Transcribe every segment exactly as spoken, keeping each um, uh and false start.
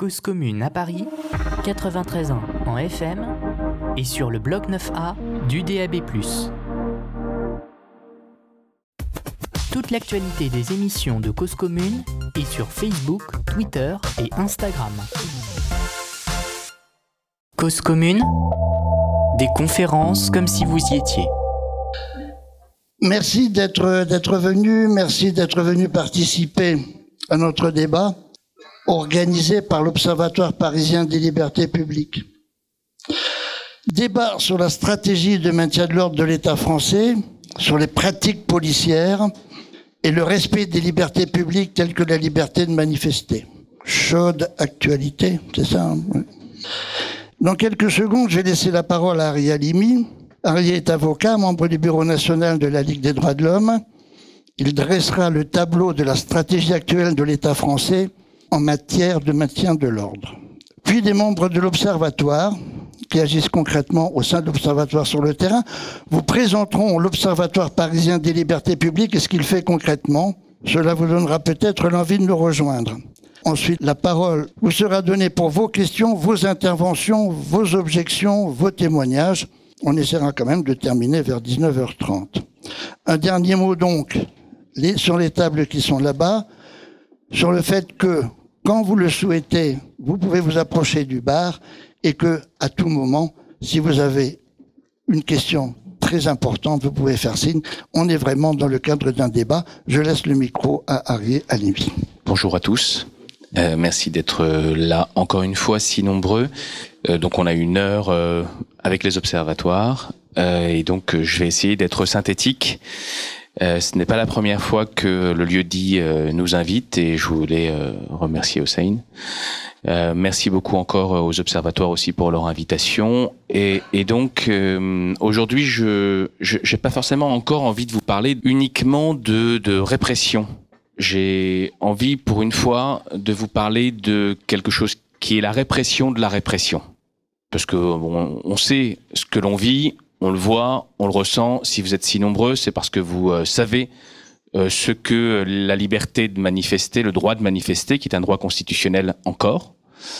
Cause commune à Paris, quatre-vingt-treize ans en F M et sur le bloc neuf A du D A B plus. Toute l'actualité des émissions de Cause commune est sur Facebook, Twitter et Instagram. Cause commune, des conférences comme si vous y étiez. Merci d'être, d'être venu, merci d'être venu participer à notre débat organisé par l'Observatoire parisien des libertés publiques. Débat sur la stratégie de maintien de l'ordre de l'État français, sur les pratiques policières et le respect des libertés publiques telles que la liberté de manifester. Chaude actualité, c'est ça, hein? Dans quelques secondes, je vais laisser la parole à Ari Halimi. Ari est avocat, membre du Bureau national de la Ligue des droits de l'homme. Il dressera le tableau de la stratégie actuelle de l'État français en matière de maintien de l'ordre. Puis des membres de l'Observatoire, qui agissent concrètement au sein de l'Observatoire sur le terrain, vous présenteront l'Observatoire parisien des libertés publiques et ce qu'il fait concrètement. Cela vous donnera peut-être l'envie de nous rejoindre. Ensuite, la parole vous sera donnée pour vos questions, vos interventions, vos objections, vos témoignages. On essaiera quand même de terminer vers dix-neuf heures trente. Un dernier mot donc, les, sur les tables qui sont là-bas, sur le fait que, quand vous le souhaitez, vous pouvez vous approcher du bar et que, à tout moment, si vous avez une question très importante, vous pouvez faire signe. On est vraiment dans le cadre d'un débat. Je laisse le micro à Ari Halimi. Bonjour à tous. Euh, merci d'être là encore une fois si nombreux. Euh, donc on a une heure euh, avec les observatoires euh, et donc je vais essayer d'être synthétique. Euh, ce n'est pas la première fois que le lieu-dit euh, nous invite et je voulais euh, remercier Hossein. Euh, merci beaucoup encore aux observatoires aussi pour leur invitation. Et, et donc euh, aujourd'hui, je n'ai pas forcément encore envie de vous parler uniquement de, de répression. J'ai envie pour une fois de vous parler de quelque chose qui est la répression de la répression. Parce que bon, on sait ce que l'on vit. On le voit, on le ressent. Si vous êtes si nombreux, c'est parce que vous euh, savez euh, ce que la liberté de manifester, le droit de manifester, qui est un droit constitutionnel encore,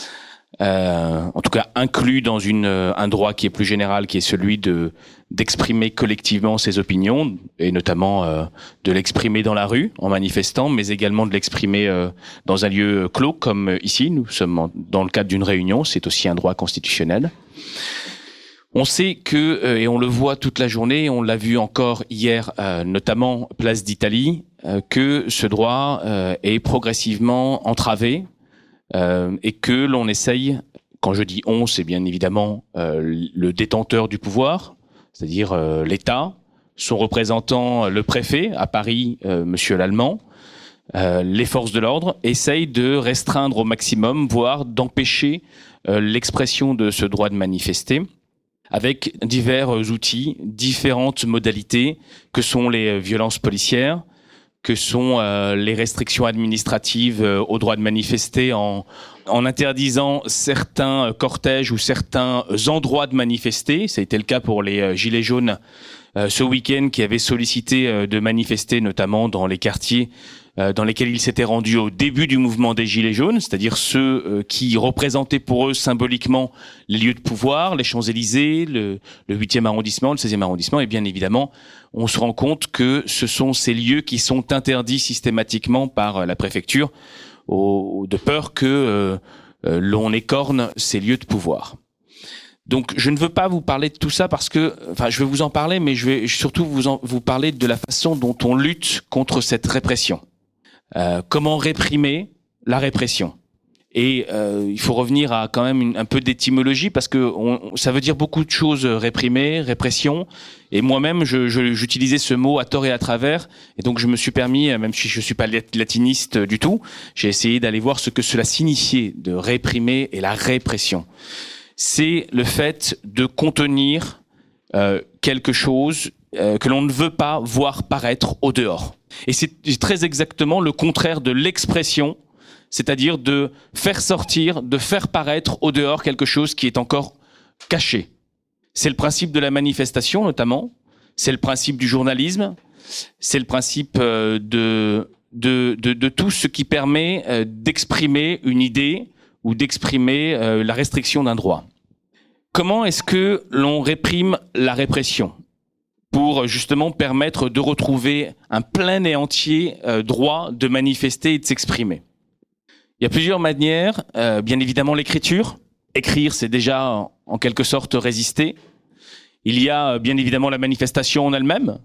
euh, en tout cas inclus dans une, un droit qui est plus général, qui est celui de d'exprimer collectivement ses opinions, et notamment euh, de l'exprimer dans la rue en manifestant, mais également de l'exprimer euh, dans un lieu clos comme ici. Nous sommes en, dans le cadre d'une réunion, c'est aussi un droit constitutionnel. On sait que, euh, et on le voit toute la journée, on l'a vu encore hier, euh, notamment place d'Italie, euh, que ce droit euh, est progressivement entravé euh, et que l'on essaye, quand je dis on, c'est bien évidemment euh, le détenteur du pouvoir, c'est-à-dire euh, l'État, son représentant, le préfet à Paris, euh, Monsieur Lallemand, euh, les forces de l'ordre, essayent de restreindre au maximum, voire d'empêcher euh, l'expression de ce droit de manifester, avec divers outils, différentes modalités, que sont les violences policières, que sont euh, les restrictions administratives euh, au droit de manifester en, en interdisant certains cortèges ou certains endroits de manifester. Ça a été le cas pour les euh, Gilets jaunes euh, ce week-end qui avaient sollicité euh, de manifester, notamment dans les quartiers euh, dans lesquels ils s'étaient rendus au début du mouvement des Gilets jaunes, c'est-à-dire ceux euh, qui représentaient pour eux symboliquement les lieux de pouvoir, les Champs-Élysées, le, le huitième arrondissement, le seizième arrondissement, et bien évidemment, on se rend compte que ce sont ces lieux qui sont interdits systématiquement par la préfecture, au, de peur que euh, euh, l'on écorne ces lieux de pouvoir. Donc, je ne veux pas vous parler de tout ça parce que, enfin, je vais vous en parler, mais je vais surtout vous en, vous parler de la façon dont on lutte contre cette répression. Euh, comment réprimer la répression. Et euh, il faut revenir à quand même une, un peu d'étymologie parce que on, ça veut dire beaucoup de choses, réprimer, répression. Et moi-même, je, je, j'utilisais ce mot à tort et à travers. Et donc, je me suis permis, même si je ne suis pas latiniste du tout, j'ai essayé d'aller voir ce que cela signifiait de réprimer et la répression. C'est le fait de contenir euh, quelque chose euh, que l'on ne veut pas voir paraître au dehors. Et c'est très exactement le contraire de l'expression, c'est-à-dire de faire sortir, de faire paraître au dehors quelque chose qui est encore caché. C'est le principe de la manifestation, notamment. C'est le principe du journalisme. C'est le principe de, de, de, de tout ce qui permet d'exprimer une idée ou d'exprimer euh, la restriction d'un droit. Comment est-ce que l'on réprime la répression pour justement permettre de retrouver un plein et entier euh, droit de manifester et de s'exprimer? Il y a plusieurs manières, euh, bien évidemment l'écriture. Écrire, c'est déjà en, en quelque sorte résister. Il y a bien évidemment la manifestation en elle-même.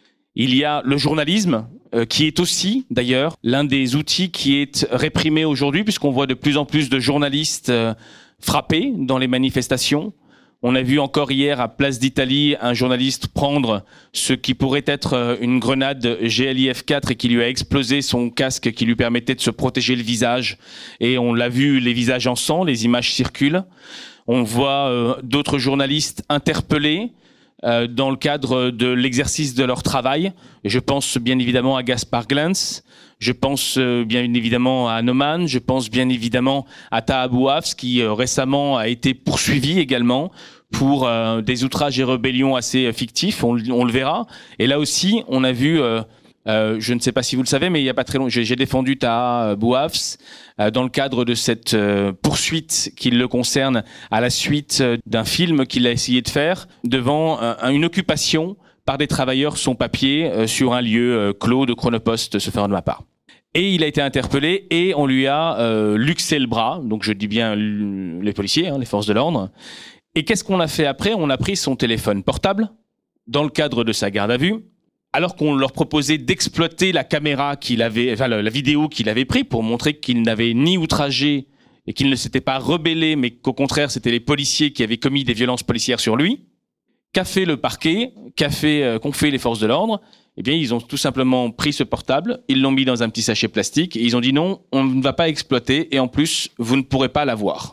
Il y a le journalisme, euh, qui est aussi d'ailleurs l'un des outils qui est réprimé aujourd'hui, puisqu'on voit de plus en plus de journalistes euh, frappés dans les manifestations. On a vu encore hier à Place d'Italie un journaliste prendre ce qui pourrait être une grenade G L I F quatre et qui lui a explosé son casque qui lui permettait de se protéger le visage. Et on l'a vu, les visages en sang, les images circulent. On voit euh, d'autres journalistes interpellés euh, dans le cadre de l'exercice de leur travail. Et je pense bien évidemment à Gaspard Glantz. Je pense euh, bien évidemment à Neumann, je pense bien évidemment à Taha Bouafs qui euh, récemment a été poursuivi également pour euh, des outrages et rébellions assez euh, fictifs, on, on le verra. Et là aussi, on a vu, euh, euh, je ne sais pas si vous le savez, mais il y a pas très longtemps, j'ai, j'ai défendu Taha Bouafs euh, dans le cadre de cette euh, poursuite qui le concerne à la suite euh, d'un film qu'il a essayé de faire devant euh, une occupation par des travailleurs sans papier euh, sur un lieu euh, clos de Chronopost, ce faire de ma part. Et il a été interpellé et on lui a euh, luxé le bras, donc je dis bien les policiers, hein, les forces de l'ordre. Et qu'est-ce qu'on a fait après? On a pris son téléphone portable dans le cadre de sa garde à vue, alors qu'on leur proposait d'exploiter la caméra qu'il avait, enfin la, la vidéo qu'il avait prise pour montrer qu'il n'avait ni outragé et qu'il ne s'était pas rebellé, mais qu'au contraire c'était les policiers qui avaient commis des violences policières sur lui. Qu'a fait le parquet? Qu'a fait, euh, qu'ont fait les forces de l'ordre? Eh bien, ils ont tout simplement pris ce portable, ils l'ont mis dans un petit sachet plastique et ils ont dit non, on ne va pas exploiter et en plus, vous ne pourrez pas l'avoir.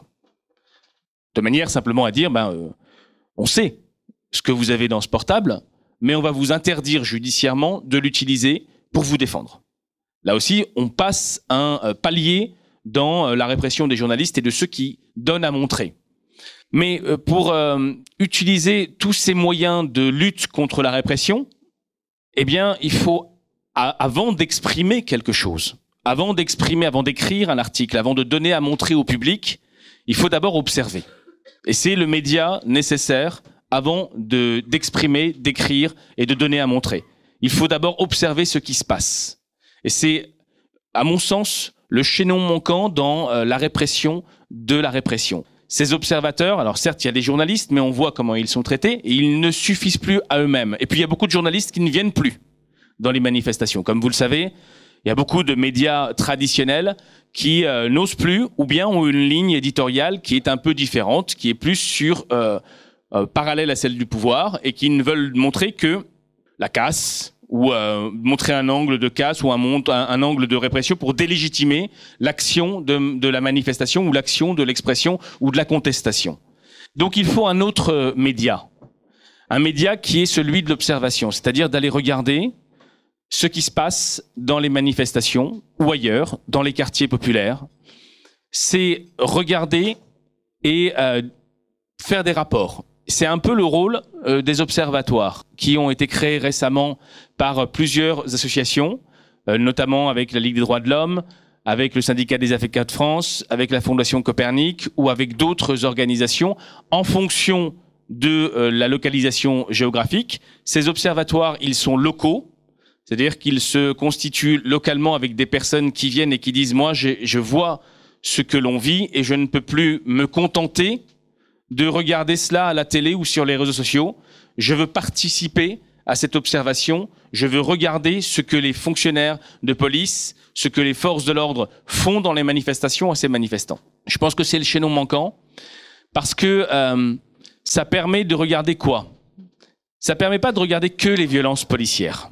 De manière simplement à dire, ben, euh, on sait ce que vous avez dans ce portable, mais on va vous interdire judiciairement de l'utiliser pour vous défendre. Là aussi, on passe un euh, palier dans euh, la répression des journalistes et de ceux qui donnent à montrer. Mais euh, pour euh, utiliser tous ces moyens de lutte contre la répression, eh bien, il faut, à, avant d'exprimer quelque chose, avant d'exprimer, avant d'écrire un article, avant de donner à montrer au public, il faut d'abord observer. Et c'est le média nécessaire avant de, d'exprimer, d'écrire et de donner à montrer. Il faut d'abord observer ce qui se passe. Et c'est, à mon sens, le chaînon manquant dans euh, la répression de la répression. Ces observateurs, alors certes, il y a des journalistes, mais on voit comment ils sont traités, et ils ne suffisent plus à eux-mêmes. Et puis, il y a beaucoup de journalistes qui ne viennent plus dans les manifestations. Comme vous le savez, il y a beaucoup de médias traditionnels qui euh, n'osent plus, ou bien ont une ligne éditoriale qui est un peu différente, qui est plus sur euh, euh, parallèle à celle du pouvoir, et qui ne veulent montrer que la casse, ou euh, montrer un angle de casse ou un, un, un angle de répression pour délégitimer l'action de, de la manifestation ou l'action de l'expression ou de la contestation. Donc il faut un autre média, un média qui est celui de l'observation, c'est-à-dire d'aller regarder ce qui se passe dans les manifestations ou ailleurs, dans les quartiers populaires. C'est regarder et euh, faire des rapports. C'est un peu le rôle euh, des observatoires qui ont été créés récemment par euh, plusieurs associations, euh, notamment avec la Ligue des droits de l'homme, avec le Syndicat des avocats de France, avec la Fondation Copernic ou avec d'autres organisations en fonction de euh, la localisation géographique. Ces observatoires, ils sont locaux, c'est-à-dire qu'ils se constituent localement avec des personnes qui viennent et qui disent « moi, je, je vois ce que l'on vit et je ne peux plus me contenter de regarder cela à la télé ou sur les réseaux sociaux. Je veux participer à cette observation. Je veux regarder ce que les fonctionnaires de police, ce que les forces de l'ordre font dans les manifestations à ces manifestants. » Je pense que c'est le chaînon manquant parce que euh, ça permet de regarder quoi? Ça permet pas de regarder que les violences policières.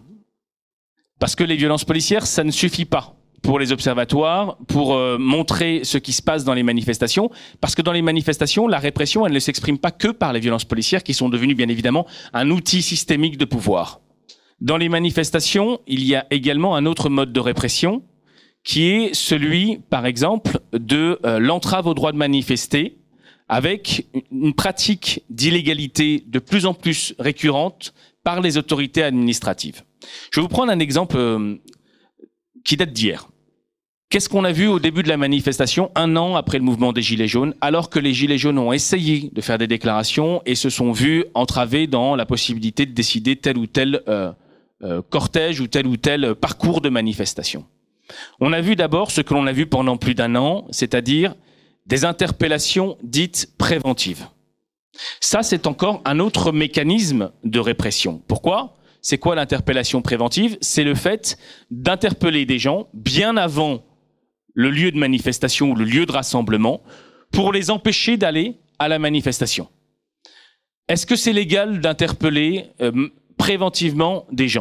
Parce que les violences policières, ça ne suffit pas pour les observatoires, pour euh, montrer ce qui se passe dans les manifestations, parce que dans les manifestations, la répression, elle ne s'exprime pas que par les violences policières, qui sont devenues bien évidemment un outil systémique de pouvoir. Dans les manifestations, il y a également un autre mode de répression, qui est celui, par exemple, de euh, l'entrave au droit de manifester, avec une pratique d'illégalité de plus en plus récurrente par les autorités administratives. Je vais vous prendre un exemple euh, qui date d'hier. Qu'est-ce qu'on a vu au début de la manifestation, un an après le mouvement des Gilets jaunes, alors que les Gilets jaunes ont essayé de faire des déclarations et se sont vus entravés dans la possibilité de décider tel ou tel euh, euh, cortège ou tel ou tel parcours de manifestation. On a vu d'abord ce que l'on a vu pendant plus d'un an, c'est-à-dire des interpellations dites préventives. Ça, c'est encore un autre mécanisme de répression. Pourquoi ? C'est quoi l'interpellation préventive ? C'est le fait d'interpeller des gens bien avant le lieu de manifestation ou le lieu de rassemblement pour les empêcher d'aller à la manifestation. Est-ce que c'est légal d'interpeller euh, préventivement des gens ?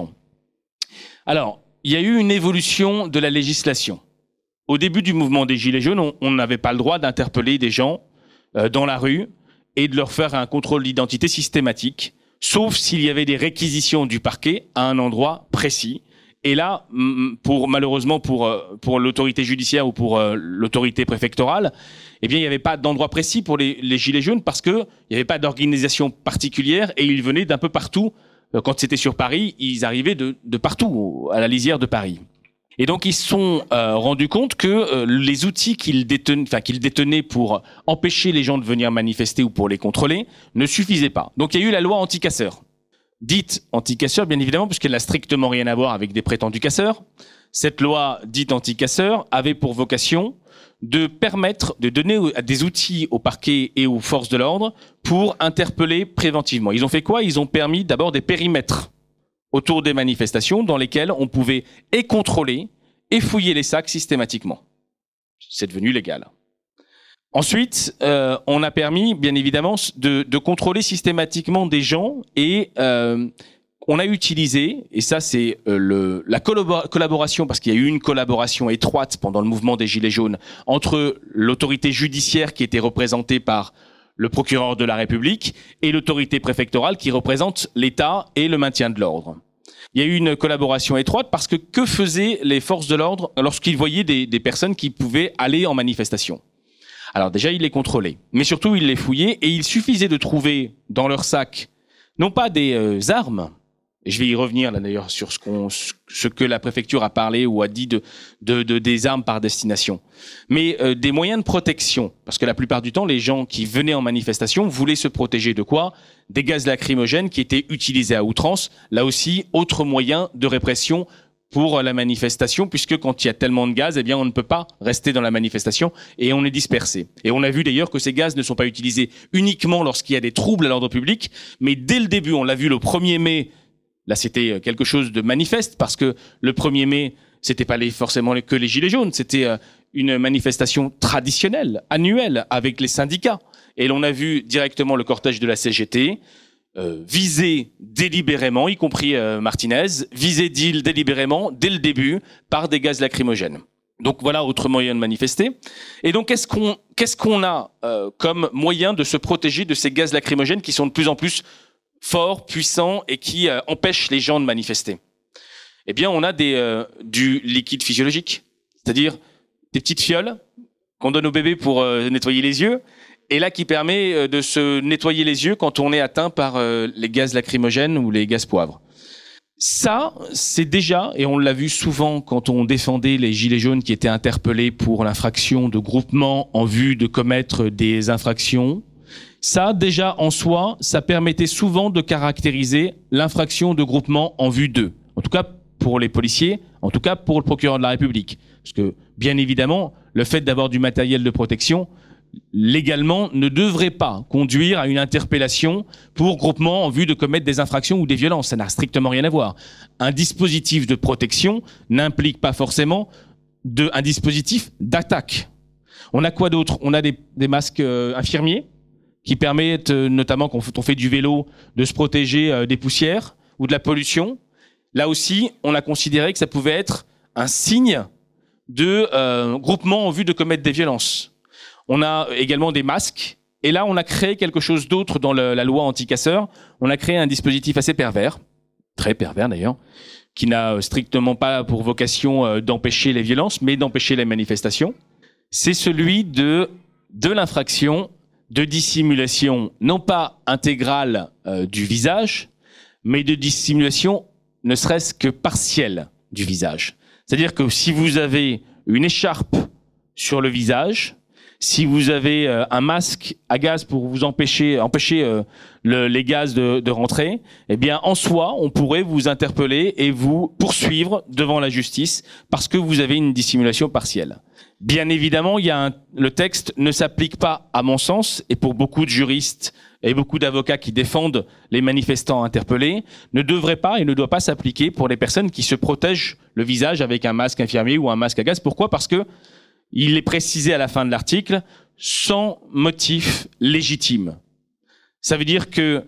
Alors, il y a eu une évolution de la législation. Au début du mouvement des Gilets jaunes, on n'avait pas le droit d'interpeller des gens euh, dans la rue et de leur faire un contrôle d'identité systématique, sauf s'il y avait des réquisitions du parquet à un endroit précis. Et là, pour, malheureusement pour, pour l'autorité judiciaire ou pour euh, l'autorité préfectorale, eh bien, il n'y avait pas d'endroit précis pour les, les Gilets jaunes parce qu'il n'y avait pas d'organisation particulière et ils venaient d'un peu partout. Quand c'était sur Paris, ils arrivaient de, de partout, à la lisière de Paris. Et donc, ils se sont euh, rendus compte que euh, les outils qu'ils détenaient, enfin, qu'ils détenaient pour empêcher les gens de venir manifester ou pour les contrôler ne suffisaient pas. Donc, il y a eu la loi anti-casseurs. Dite anti-casseurs, bien évidemment, puisqu'elle n'a strictement rien à voir avec des prétendus casseurs. Cette loi dite anti-casseurs avait pour vocation de permettre, de donner des outils au parquet et aux forces de l'ordre pour interpeller préventivement. Ils ont fait quoi ? Ils ont permis d'abord des périmètres autour des manifestations dans lesquels on pouvait et contrôler et fouiller les sacs systématiquement. C'est devenu légal. Ensuite, euh, on a permis, bien évidemment, de, de contrôler systématiquement des gens et euh, on a utilisé, et ça c'est euh, le, la collabor- collaboration, parce qu'il y a eu une collaboration étroite pendant le mouvement des Gilets jaunes entre l'autorité judiciaire qui était représentée par le procureur de la République et l'autorité préfectorale qui représente l'État et le maintien de l'ordre. Il y a eu une collaboration étroite parce que que faisaient les forces de l'ordre lorsqu'ils voyaient des, des personnes qui pouvaient aller en manifestation ? Alors déjà, ils les contrôlaient, mais surtout, ils les fouillaient et il suffisait de trouver dans leur sac, non pas des euh, armes, et je vais y revenir là d'ailleurs sur ce, qu'on, ce que la préfecture a parlé ou a dit de, de, de des armes par destination, mais euh, des moyens de protection, parce que la plupart du temps, les gens qui venaient en manifestation voulaient se protéger de quoi ? Des gaz lacrymogènes qui étaient utilisés à outrance, là aussi, autre moyen de répression pour la manifestation, puisque quand il y a tellement de gaz, eh bien, on ne peut pas rester dans la manifestation et on est dispersé. Et on a vu d'ailleurs que ces gaz ne sont pas utilisés uniquement lorsqu'il y a des troubles à l'ordre public, mais dès le début, on l'a vu le premier mai, là c'était quelque chose de manifeste, parce que le premier mai, c'était pas les, forcément que les Gilets jaunes, c'était une manifestation traditionnelle, annuelle, avec les syndicats. Et l'on a vu directement le cortège de la C G T, Euh, visé délibérément, y compris euh, Martinez, visé d'île délibérément dès le début par des gaz lacrymogènes. Donc voilà, autre moyen de manifester. Et donc qu'est-ce qu'on qu'est-ce qu'on a euh, comme moyen de se protéger de ces gaz lacrymogènes qui sont de plus en plus forts, puissants et qui euh, empêchent les gens de manifester ? Eh bien, on a des euh, du liquide physiologique, c'est-à-dire des petites fioles qu'on donne aux bébés pour euh, nettoyer les yeux. Et là, qui permet de se nettoyer les yeux quand on est atteint par euh, les gaz lacrymogènes ou les gaz poivre. Ça, c'est déjà, et on l'a vu souvent quand on défendait les Gilets jaunes qui étaient interpellés pour l'infraction de groupement en vue de commettre des infractions. Ça, déjà, en soi, ça permettait souvent de caractériser l'infraction de groupement en vue d'eux. En tout cas, pour les policiers, en tout cas pour le procureur de la République. Parce que, bien évidemment, le fait d'avoir du matériel de protection légalement ne devrait pas conduire à une interpellation pour groupement en vue de commettre des infractions ou des violences. Ça n'a strictement rien à voir. Un dispositif de protection n'implique pas forcément de, un dispositif d'attaque. On a quoi d'autre ? On a des, des masques euh, infirmiers qui permettent, euh, notamment quand on fait du vélo, de se protéger euh, des poussières ou de la pollution. Là aussi, on a considéré que ça pouvait être un signe de euh, groupement en vue de commettre des violences. On a également des masques. Et là, on a créé quelque chose d'autre dans le, la loi anti-casseurs. On a créé un dispositif assez pervers, très pervers d'ailleurs, qui n'a strictement pas pour vocation d'empêcher les violences, mais d'empêcher les manifestations. C'est celui de, de l'infraction de dissimulation, non pas intégrale euh, du visage, mais de dissimulation ne serait-ce que partielle du visage. C'est-à-dire que si vous avez une écharpe sur le visage, si vous avez euh, un masque à gaz pour vous empêcher, empêcher euh, le, les gaz de, de rentrer, eh bien, en soi, on pourrait vous interpeller et vous poursuivre devant la justice parce que vous avez une dissimulation partielle. Bien évidemment, il y a un, le texte ne s'applique pas, à mon sens, et pour beaucoup de juristes et beaucoup d'avocats qui défendent les manifestants interpellés, ne devrait pas et ne doit pas s'appliquer pour les personnes qui se protègent le visage avec un masque infirmier ou un masque à gaz. Pourquoi ? Parce que il est précisé à la fin de l'article, sans motif légitime. Ça veut dire que,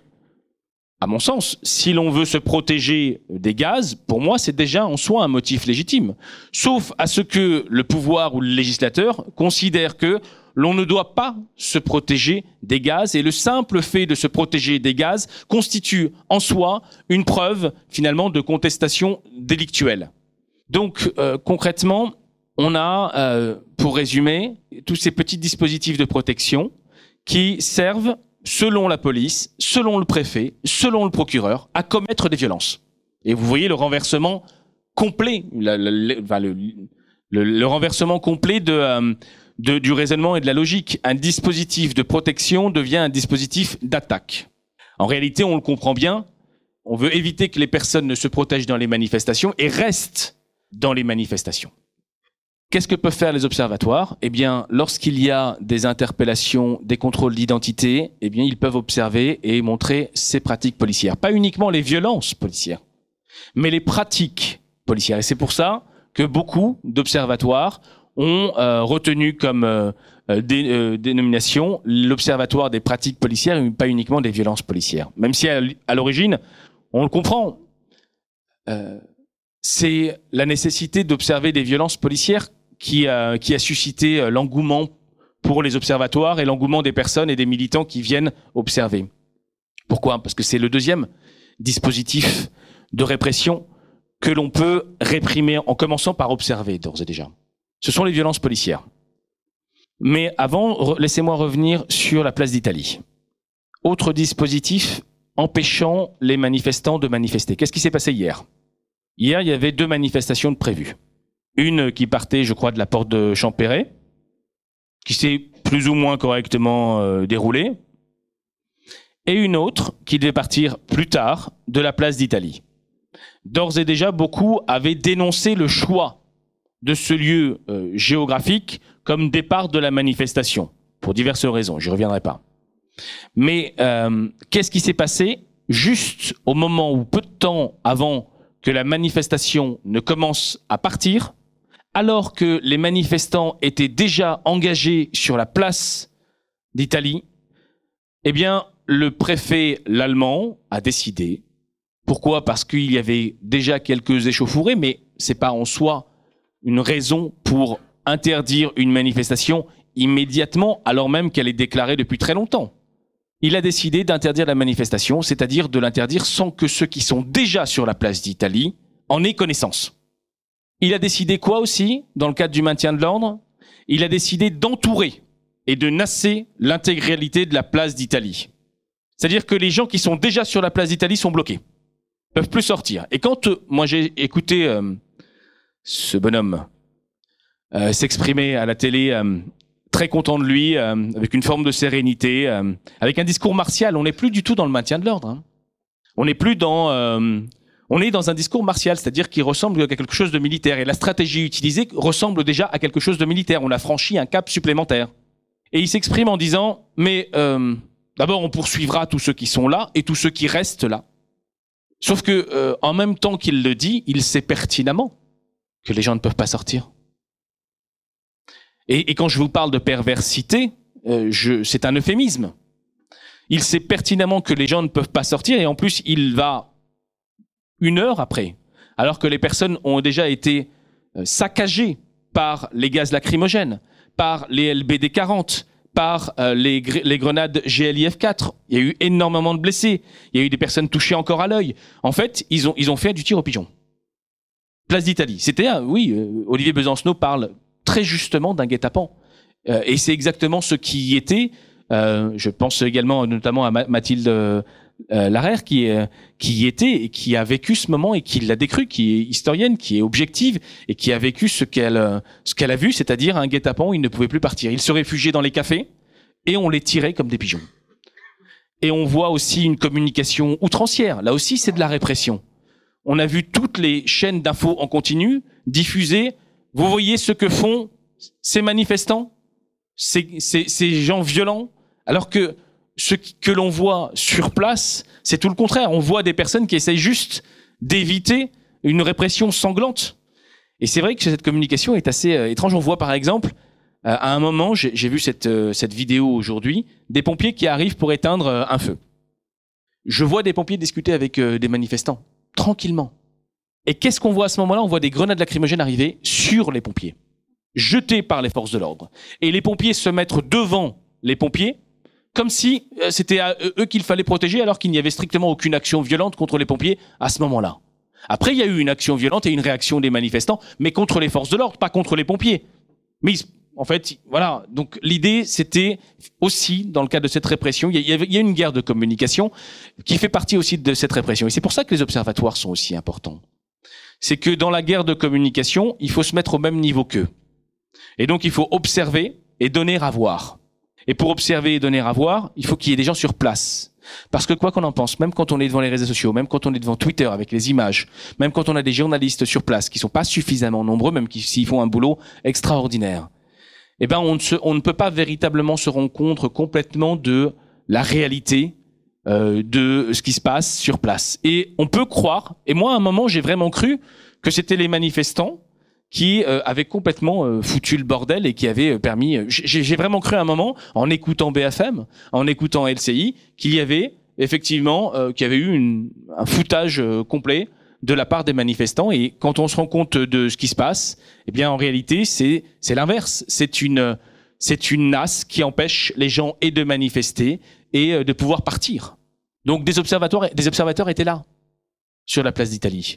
à mon sens, si l'on veut se protéger des gaz, pour moi, c'est déjà en soi un motif légitime. Sauf à ce que le pouvoir ou le législateur considère que l'on ne doit pas se protéger des gaz, et le simple fait de se protéger des gaz constitue en soi une preuve, finalement, de contestation délictuelle. Donc, euh, concrètement, on a, euh, pour résumer, tous ces petits dispositifs de protection qui servent, selon la police, selon le préfet, selon le procureur, à commettre des violences. Et vous voyez le renversement complet, la, la, la, enfin, le, le, le renversement complet de, euh, de, du raisonnement et de la logique. Un dispositif de protection devient un dispositif d'attaque. En réalité, on le comprend bien, on veut éviter que les personnes ne se protègent dans les manifestations et restent dans les manifestations. Qu'est-ce que peuvent faire les observatoires ? Eh bien, lorsqu'il y a des interpellations, des contrôles d'identité, eh bien, ils peuvent observer et montrer ces pratiques policières. Pas uniquement les violences policières, mais les pratiques policières. Et c'est pour ça que beaucoup d'observatoires ont euh, retenu comme euh, dé, euh, dénomination l'observatoire des pratiques policières et pas uniquement des violences policières. Même si à, à l'origine, on le comprend, euh, c'est la nécessité d'observer des violences policières qui a, qui a suscité l'engouement pour les observatoires et l'engouement des personnes et des militants qui viennent observer. Pourquoi ? Parce que c'est le deuxième dispositif de répression que l'on peut réprimer en commençant par observer d'ores et déjà. Ce sont les violences policières. Mais avant, laissez-moi revenir sur la place d'Italie. Autre dispositif empêchant les manifestants de manifester. Qu'est-ce qui s'est passé hier ? Hier, il y avait deux manifestations de prévues. Une qui partait, je crois, de la porte de Champéret, qui s'est plus ou moins correctement euh, déroulée, et une autre qui devait partir plus tard de la place d'Italie. D'ores et déjà, beaucoup avaient dénoncé le choix de ce lieu euh, géographique comme départ de la manifestation, pour diverses raisons, j'y reviendrai pas. Mais euh, qu'est-ce qui s'est passé juste au moment où, peu de temps avant que la manifestation ne commence à partir, alors que les manifestants étaient déjà engagés sur la place d'Italie, eh bien, le préfet l'allemand a décidé. Pourquoi ? Parce qu'il y avait déjà quelques échauffourées, mais c'est pas en soi une raison pour interdire une manifestation immédiatement, alors même qu'elle est déclarée depuis très longtemps. Il a décidé d'interdire la manifestation, c'est-à-dire de l'interdire sans que ceux qui sont déjà sur la place d'Italie en aient connaissance. Il a décidé quoi aussi, dans le cadre du maintien de l'ordre ? Il a décidé d'entourer et de nasser l'intégralité de la place d'Italie. C'est-à-dire que les gens qui sont déjà sur la place d'Italie sont bloqués, peuvent plus sortir. Et quand euh, moi j'ai écouté euh, ce bonhomme euh, s'exprimer à la télé, euh, très content de lui, euh, avec une forme de sérénité, euh, avec un discours martial, on n'est plus du tout dans le maintien de l'ordre. Hein. On n'est plus dans... Euh, On est dans un discours martial, c'est-à-dire qui ressemble à quelque chose de militaire. Et la stratégie utilisée ressemble déjà à quelque chose de militaire. On a franchi un cap supplémentaire. Et il s'exprime en disant, mais euh, d'abord on poursuivra tous ceux qui sont là et tous ceux qui restent là. Sauf que, euh, en même temps qu'il le dit, il sait pertinemment que les gens ne peuvent pas sortir. Et, et quand je vous parle de perversité, euh, je, c'est un euphémisme. Il sait pertinemment que les gens ne peuvent pas sortir et en plus il va une heure après, alors que les personnes ont déjà été saccagées par les gaz lacrymogènes, par les L B D quarante, par euh, les, les grenades G L I F quatre. Il y a eu énormément de blessés. Il y a eu des personnes touchées encore à l'œil. En fait, ils ont, ils ont fait du tir au pigeon. Place d'Italie. C'était, euh, oui, euh, Olivier Besancenot parle très justement d'un guet-apens. Euh, et c'est exactement ce qui y était. Euh, je pense également notamment à Mathilde euh, Larère qui est qui y était et qui a vécu ce moment et qui l'a décru, qui est historienne, qui est objective et qui a vécu ce qu'elle ce qu'elle a vu, c'est-à-dire un guet-apens où ils ne pouvaient plus partir. Ils se réfugiaient dans les cafés et on les tirait comme des pigeons. Et on voit aussi une communication outrancière. Là aussi, c'est de la répression. On a vu toutes les chaînes d'infos en continu diffuser. Vous voyez ce que font ces manifestants, ces, ces, ces gens violents, alors que ce que l'on voit sur place, c'est tout le contraire. On voit des personnes qui essayent juste d'éviter une répression sanglante. Et c'est vrai que cette communication est assez euh, étrange. On voit par exemple, euh, à un moment, j'ai, j'ai vu cette, euh, cette vidéo aujourd'hui, des pompiers qui arrivent pour éteindre euh, un feu. Je vois des pompiers discuter avec euh, des manifestants, tranquillement. Et qu'est-ce qu'on voit à ce moment-là? On voit des grenades lacrymogènes arriver sur les pompiers, jetées par les forces de l'ordre. Et les pompiers se mettre devant les pompiers, comme si c'était à eux qu'il fallait protéger, alors qu'il n'y avait strictement aucune action violente contre les pompiers à ce moment-là. Après, il y a eu une action violente et une réaction des manifestants, mais contre les forces de l'ordre, pas contre les pompiers. Mais en fait, voilà. Donc l'idée, c'était aussi, dans le cadre de cette répression, il y a, il y a une guerre de communication qui fait partie aussi de cette répression. Et c'est pour ça que les observatoires sont aussi importants. C'est que dans la guerre de communication, il faut se mettre au même niveau qu'eux. Et donc, il faut observer et donner à voir. Et pour observer et donner à voir, il faut qu'il y ait des gens sur place. Parce que quoi qu'on en pense, même quand on est devant les réseaux sociaux, même quand on est devant Twitter avec les images, même quand on a des journalistes sur place qui sont pas suffisamment nombreux, même s'ils font un boulot extraordinaire, eh ben on ne, se, on ne peut pas véritablement se rendre compte complètement de la réalité euh, de ce qui se passe sur place. Et on peut croire, et moi à un moment j'ai vraiment cru que c'était les manifestants qui euh, avait complètement euh, foutu le bordel et qui avait euh, permis... Euh, j'ai, j'ai vraiment cru à un moment, en écoutant B F M, en écoutant L C I, qu'il y avait effectivement, euh, qu'il y avait eu une, un foutage euh, complet de la part des manifestants. Et quand on se rend compte de ce qui se passe, eh bien en réalité, c'est, c'est l'inverse. C'est une, c'est une nasse qui empêche les gens et de manifester et euh, de pouvoir partir. Donc des observateurs, des observateurs étaient là, sur la place d'Italie.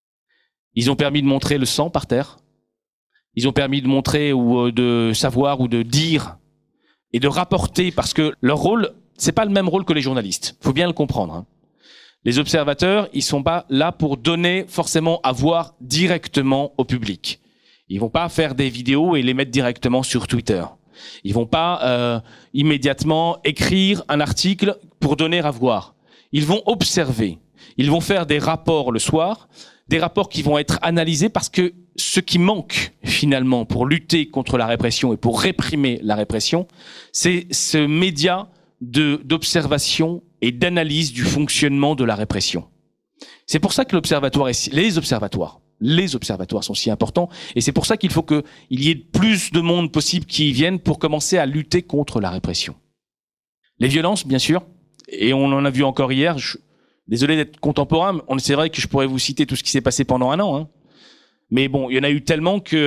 Ils ont permis de montrer le sang par terre. Ils ont permis de montrer ou de savoir ou de dire et de rapporter, parce que leur rôle, c'est pas le même rôle que les journalistes. Faut bien le comprendre. Hein. Les observateurs, ils sont pas là pour donner forcément à voir directement au public. Ils vont pas faire des vidéos et les mettre directement sur Twitter. Ils vont pas euh, immédiatement écrire un article pour donner à voir. Ils vont observer. Ils vont faire des rapports le soir, des rapports qui vont être analysés, parce que ce qui manque finalement pour lutter contre la répression et pour réprimer la répression, c'est ce média de, d'observation et d'analyse du fonctionnement de la répression. C'est pour ça que l'observatoire est, les observatoires, les observatoires sont si importants, et c'est pour ça qu'il faut qu'il y ait plus de monde possible qui y viennent pour commencer à lutter contre la répression. Les violences, bien sûr, et on en a vu encore hier. Je, Désolé d'être contemporain, c'est vrai que je pourrais vous citer tout ce qui s'est passé pendant un an. Hein. Mais bon, il y en a eu tellement que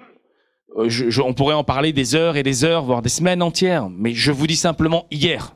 euh, je, je, on pourrait en parler des heures et des heures, voire des semaines entières. Mais je vous dis simplement hier.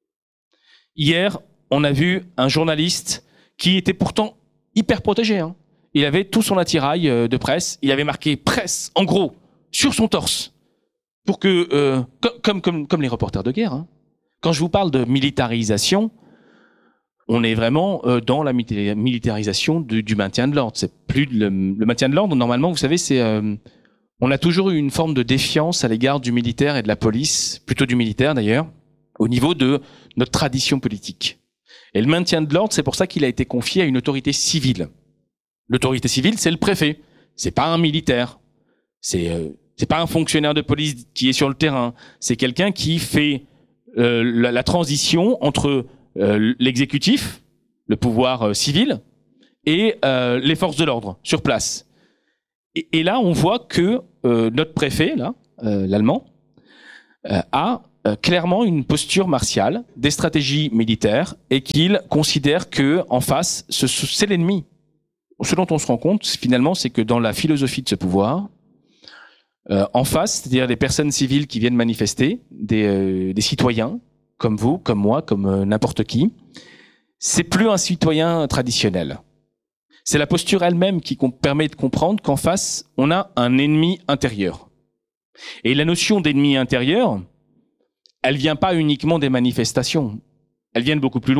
Hier, on a vu un journaliste qui était pourtant hyper protégé. Hein. Il avait tout son attirail euh, de presse. Il avait marqué « presse » en gros sur son torse. Pour que, euh, comme, comme, comme, comme les reporters de guerre, hein. Quand je vous parle de militarisation, on est vraiment euh, dans la militarisation du, du maintien de l'ordre. C'est plus le, le maintien de l'ordre. Normalement, vous savez, c'est euh, on a toujours eu une forme de défiance à l'égard du militaire et de la police, plutôt du militaire d'ailleurs, au niveau de notre tradition politique. Et le maintien de l'ordre, c'est pour ça qu'il a été confié à une autorité civile. L'autorité civile, c'est le préfet. C'est pas un militaire. C'est euh, c'est pas un fonctionnaire de police qui est sur le terrain. C'est quelqu'un qui fait euh, la, la transition entre Euh, l'exécutif, le pouvoir euh, civil, et euh, les forces de l'ordre sur place. Et, et là, on voit que euh, notre préfet, là, euh, l'allemand, euh, a euh, clairement une posture martiale, des stratégies militaires, et qu'il considère que en face, ce, c'est l'ennemi. Ce dont on se rend compte, finalement, c'est que dans la philosophie de ce pouvoir, euh, en face, c'est-à-dire des personnes civiles qui viennent manifester, des, euh, des citoyens, comme vous, comme moi, comme euh, n'importe qui, c'est plus un citoyen traditionnel. C'est la posture elle-même qui com- permet de comprendre qu'en face, on a un ennemi intérieur. Et la notion d'ennemi intérieur, elle vient pas uniquement des manifestations. Elle vient de beaucoup plus loin.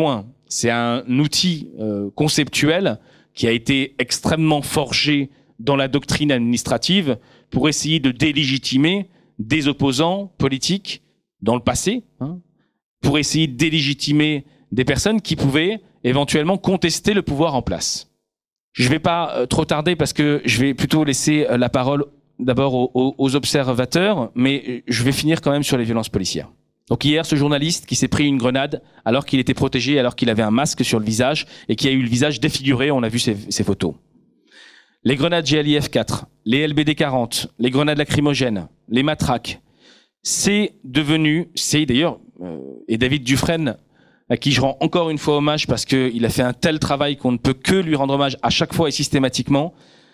C'est un outil euh, conceptuel qui a été extrêmement forgé dans la doctrine administrative pour essayer de délégitimer des opposants politiques dans le passé, hein, pour essayer de délégitimer des personnes qui pouvaient éventuellement contester le pouvoir en place. Je ne vais pas euh, trop tarder parce que je vais plutôt laisser euh, la parole d'abord aux, aux observateurs, mais je vais finir quand même sur les violences policières. Donc hier, ce journaliste qui s'est pris une grenade alors qu'il était protégé, alors qu'il avait un masque sur le visage et qui a eu le visage défiguré, on a vu ces, ces photos. Les grenades G L I F quatre, les L B D quarante, les grenades lacrymogènes, les matraques, c'est devenu, c'est d'ailleurs, euh, et David Dufresne, à qui je rends encore une fois hommage parce qu'il a fait un tel travail qu'on ne peut que lui rendre hommage à chaque fois et systématiquement.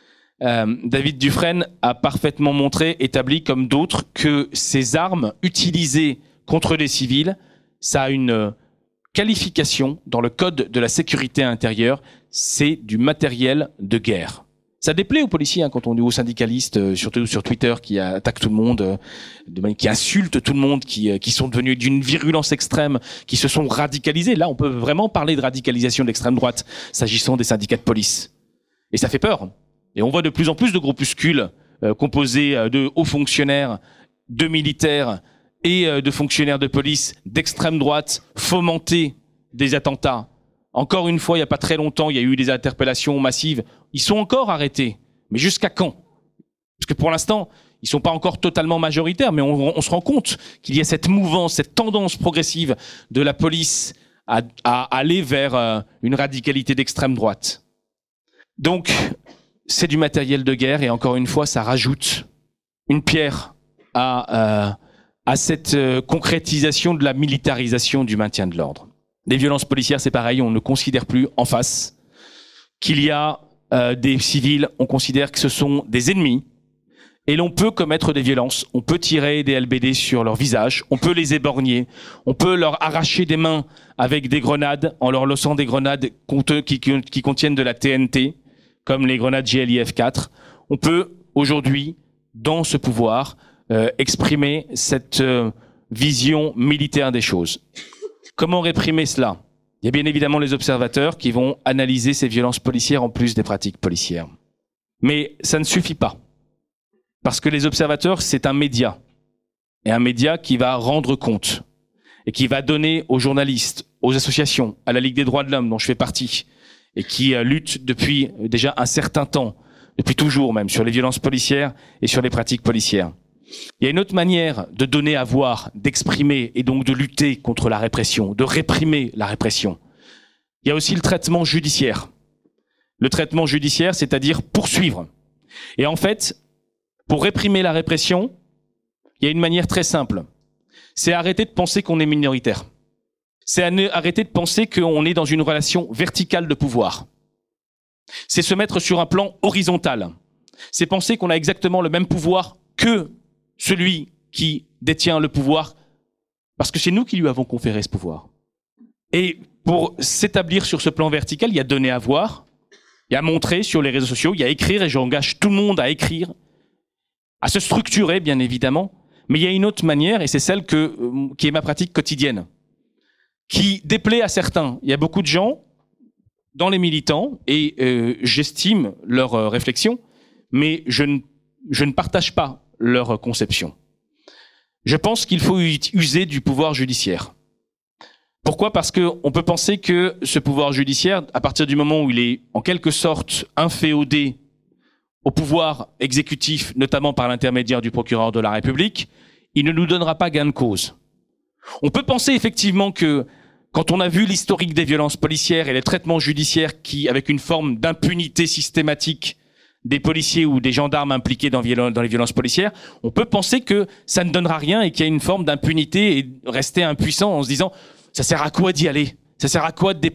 Euh, David Dufresne a parfaitement montré, établi comme d'autres, que ces armes utilisées contre les civils, ça a une qualification dans le code de la sécurité intérieure, c'est du matériel de guerre. Ça déplaît aux policiers hein, quand on dit aux syndicalistes, euh, surtout sur Twitter, qui attaquent tout le monde, euh, de, qui insultent tout le monde, qui, euh, qui sont devenus d'une virulence extrême, qui se sont radicalisés. Là, on peut vraiment parler de radicalisation de l'extrême droite, s'agissant des syndicats de police. Et ça fait peur. Et on voit de plus en plus de groupuscules euh, composés euh, de hauts fonctionnaires, de militaires, et de fonctionnaires de police d'extrême droite fomenter des attentats. Encore une fois, il n'y a pas très longtemps, il y a eu des interpellations massives. Ils sont encore arrêtés. Mais jusqu'à quand? Parce que pour l'instant, ils ne sont pas encore totalement majoritaires, mais on, on se rend compte qu'il y a cette mouvance, cette tendance progressive de la police à, à aller vers euh, une radicalité d'extrême droite. Donc, c'est du matériel de guerre et encore une fois, ça rajoute une pierre à... Euh, à cette euh, concrétisation de la militarisation du maintien de l'ordre. Les violences policières, c'est pareil, on ne considère plus en face qu'il y a euh, des civils, on considère que ce sont des ennemis, et l'on peut commettre des violences, on peut tirer des L B D sur leur visage, on peut les éborgner, on peut leur arracher des mains avec des grenades, en leur lançant des grenades qui, qui, qui contiennent de la T N T, comme les grenades G L I F quatre. On peut aujourd'hui, dans ce pouvoir, Euh, exprimer cette euh, vision militaire des choses. Comment réprimer cela? Il y a bien évidemment les observateurs qui vont analyser ces violences policières en plus des pratiques policières. Mais ça ne suffit pas. Parce que les observateurs, c'est un média. Et un média qui va rendre compte. Et qui va donner aux journalistes, aux associations, à la Ligue des droits de l'homme dont je fais partie, et qui euh, lutte depuis déjà un certain temps, depuis toujours même, sur les violences policières et sur les pratiques policières. Il y a une autre manière de donner à voir, d'exprimer et donc de lutter contre la répression, de réprimer la répression. Il y a aussi le traitement judiciaire. Le traitement judiciaire, c'est-à-dire poursuivre. Et en fait, pour réprimer la répression, il y a une manière très simple. C'est arrêter de penser qu'on est minoritaire. C'est arrêter de penser qu'on est dans une relation verticale de pouvoir. C'est se mettre sur un plan horizontal. C'est penser qu'on a exactement le même pouvoir que celui qui détient le pouvoir, parce que c'est nous qui lui avons conféré ce pouvoir. Et pour s'établir sur ce plan vertical, il y a donner à voir, il y a montrer sur les réseaux sociaux, il y a écrire, et j'engage tout le monde à écrire, à se structurer, bien évidemment, mais il y a une autre manière, et c'est celle que, qui est ma pratique quotidienne, qui déplaît à certains. Il y a beaucoup de gens, dans les militants, et euh, j'estime leur euh, réflexion, mais je ne, je ne partage pas leur conception. Je pense qu'il faut user du pouvoir judiciaire. Pourquoi? Parce qu'on peut penser que ce pouvoir judiciaire, à partir du moment où il est en quelque sorte inféodé au pouvoir exécutif, notamment par l'intermédiaire du procureur de la République, il ne nous donnera pas gain de cause. On peut penser effectivement que quand on a vu l'historique des violences policières et les traitements judiciaires qui, avec une forme d'impunité systématique des policiers ou des gendarmes impliqués dans, dans les violences policières, on peut penser que ça ne donnera rien et qu'il y a une forme d'impunité et rester impuissant en se disant « ça sert à quoi d'y aller ? Ça sert à quoi de